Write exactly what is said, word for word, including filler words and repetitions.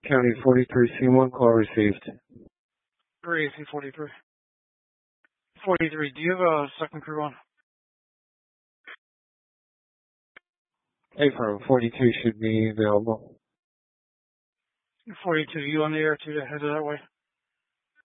County forty-three, C one, call received. Three, C forty-three. forty-three, do you have a second crew on? Affirm, forty-two should be available. forty-two, you on the air too to head that way?